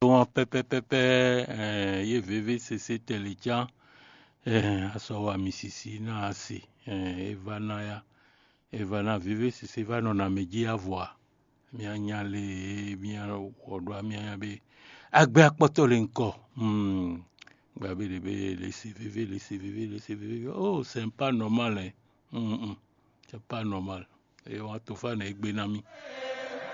Wan pɛpɛpɛpɛ ye VVCC Telechan asawa misisi na asi evana ya evana VVCC vano na meji avwa mianya le mia odwa mia be agbe akpoto le nko gbabe de be le CVV oh c'est pas normal c'est pas normal et on to fa na egbe na mi